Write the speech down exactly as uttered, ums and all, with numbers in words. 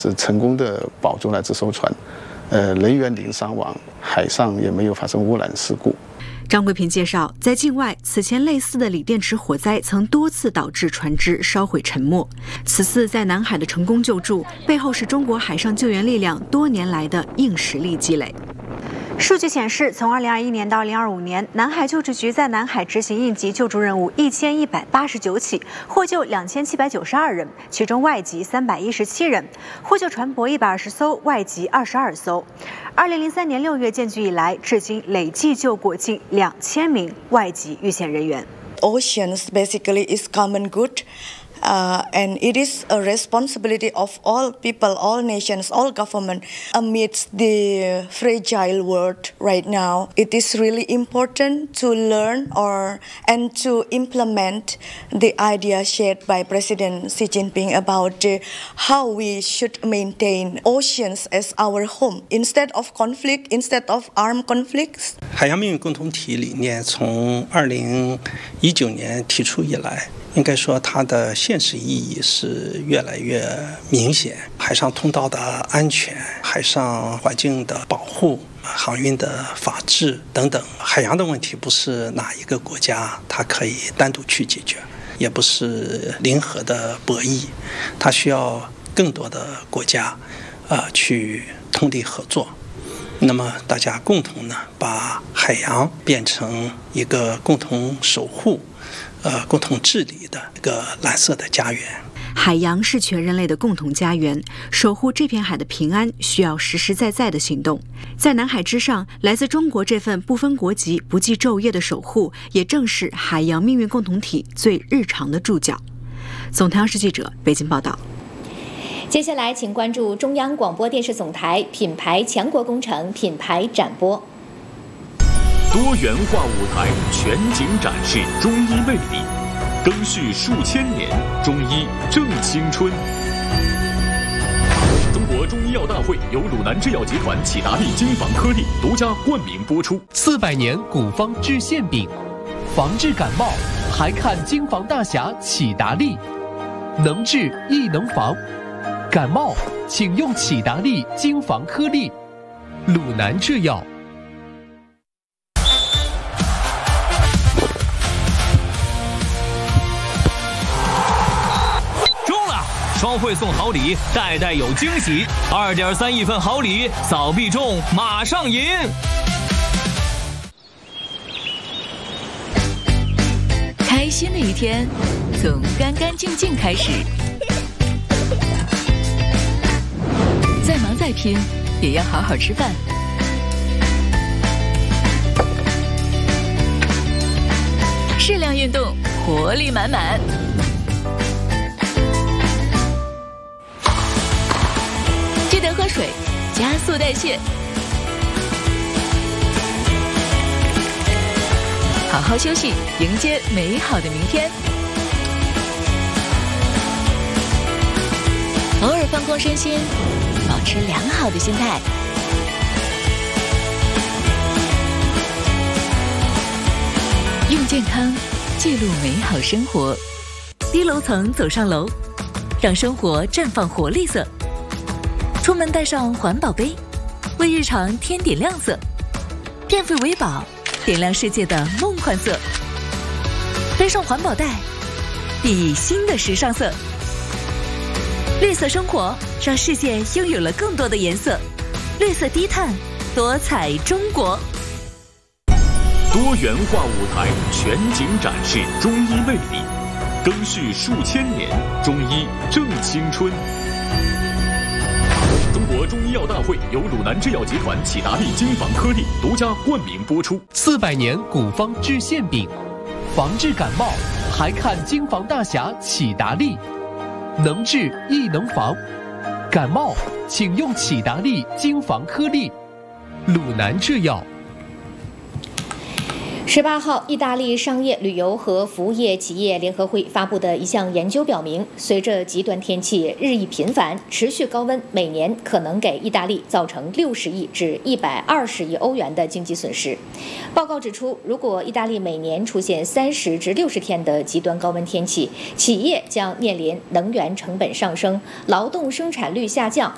是成功的保住了这艘船，呃，人员零伤亡，海上也没有发生污染事故。 张桂平介绍，在境外，此前类似的锂电池火灾曾多次导致船只烧毁沉没。此次在南海的成功救助，背后是中国海上救援力量多年来的硬实力积累。数据显示，从二零二一年到二零二五年，南海救治局在南海执行应急救助任务一千一百八十九起，获救两千七百九十二人，其中外籍三百一十七人，获救船舶一百二十艘，外籍二十二艘。二零零三年六月建局以来，至今累计救过近两千名外籍遇险人员。 Oceans basically is common good. Uh, and it is a responsibility of all people, all nations, all government. Amidst the fragile world right now, it is really important to learn or and to implement the idea shared by President Xi Jinping about uh, how we should maintain oceans as our home instead of conflict, instead of armed conflicts. 海洋命运共同体理念从二零一九年提出以来，应该说它的现实意义是越来越明显。海上通道的安全、海上环境的保护、航运的法治等等，海洋的问题不是哪一个国家它可以单独去解决，也不是零和的博弈，它需要更多的国家呃去通力合作。那么大家共同呢，把海洋变成一个共同守护、呃共同治理的一个蓝色的家园。 海洋是全人类的共同家园，守护这片海的平安需要实实在在的行动。在南海之上，来自中国这份不分国籍、不计昼夜的守护，也正是海洋命运共同体最日常的注脚。总台央视记者北京报道。 接下来，请关注中央广播电视总台品牌强国工程品牌展播。 多元化舞台全景展示中医魅力，更续数千年，中医正青春。中国中医药大会由鲁南制药集团启达利金防颗粒独家冠名播出。 四百年古方治馅饼，防治感冒还看金防大侠启达利，能治亦能防。感冒请用启达利金防颗粒，鲁南制药。 中了，双汇送好礼，代代有惊喜，二点三亿份好礼，扫必中，马上赢。 开心的一天，从干干净净开始。再忙再拼，也要好好吃饭。适量运动，活力满满。记得喝水，加速代谢。好好休息，迎接美好的明天。偶尔放空身心，保持良好的心态。用健康记录美好生活。低楼层走上楼，让生活绽放活力色。出门带上环保杯，为日常添点亮色。电费为宝，点亮世界的梦幻色。背上环保袋，熠熠新的时尚色。绿色生活，让世界拥有了更多的颜色。绿色低碳，多彩中国。 多元化舞台全景展示中医魅力，更续数千年，中医正青春。中国中医药大会由鲁南制药集团启达利金防颗粒独家冠名播出。 四百年古方治馅饼，防治感冒还看金防大侠启达利，能治亦能防。感冒请用启达利金防颗粒，鲁南制药。 十八号，意大利商业、旅游和服务业企业联合会发布的一项研究表明，随着极端天气日益频繁，持续高温每年可能给意大利造成六十亿至一百二十亿欧元的经济损失。报告指出，如果意大利每年出现三十至六十天的极端高温天气，企业将面临能源成本上升、劳动生产率下降、